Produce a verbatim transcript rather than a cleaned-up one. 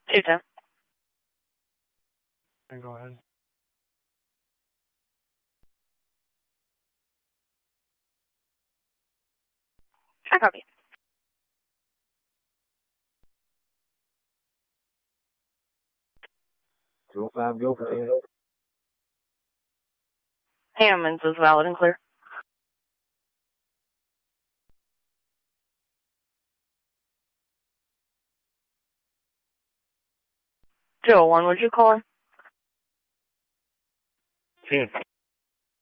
two ten. And go ahead. I copy. two oh five, go for ten. Hammonds is valid and clear. two oh one, would you call him? ten.